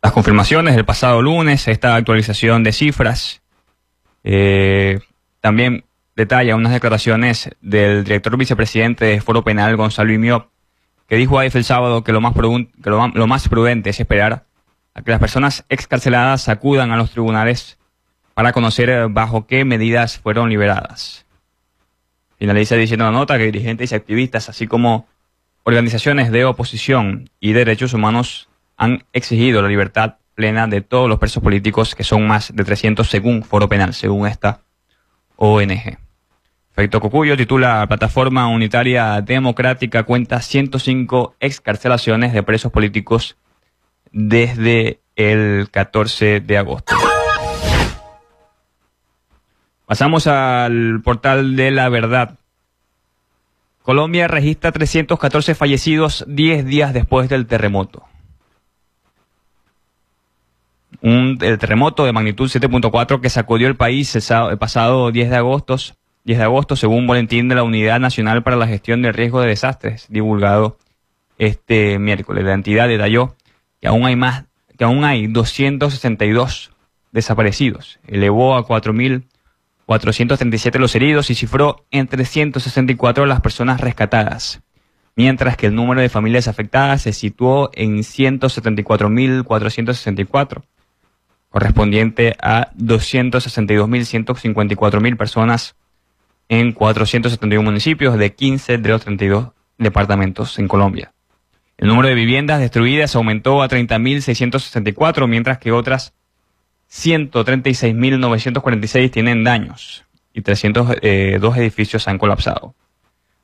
Las confirmaciones del pasado lunes, esta actualización de cifras, también detalla unas declaraciones del director vicepresidente de Foro Penal, Gonzalo Imiop, que dijo a EFE el sábado que lo más prudente es esperar a que las personas excarceladas acudan a los tribunales para conocer bajo qué medidas fueron liberadas. Finaliza diciendo la nota que dirigentes y activistas, así como organizaciones de oposición y derechos humanos, han exigido la libertad plena de todos los presos políticos, que son más de 300 según Foro Penal, según esta ONG. Efecto Cocuyo titula: Plataforma Unitaria Democrática cuenta 105 excarcelaciones de presos políticos desde el 14 de agosto. Pasamos al portal de La Verdad. Colombia registra 314 fallecidos 10 días después del terremoto. El terremoto de magnitud 7.4 que sacudió el país el pasado 10 de agosto, según un boletín de la Unidad Nacional para la Gestión del Riesgo de Desastres, divulgado este miércoles. La entidad detalló que aún hay 262 desaparecidos. Elevó a 4.437 los heridos y cifró en 364 las personas rescatadas, mientras que el número de familias afectadas se situó en 174.464, correspondiente a 262.154.000 personas en 471 municipios de 15 de los 32 departamentos en Colombia. El número de viviendas destruidas aumentó a 30.664, mientras que otras 136.946 tienen daños y 302 edificios han colapsado.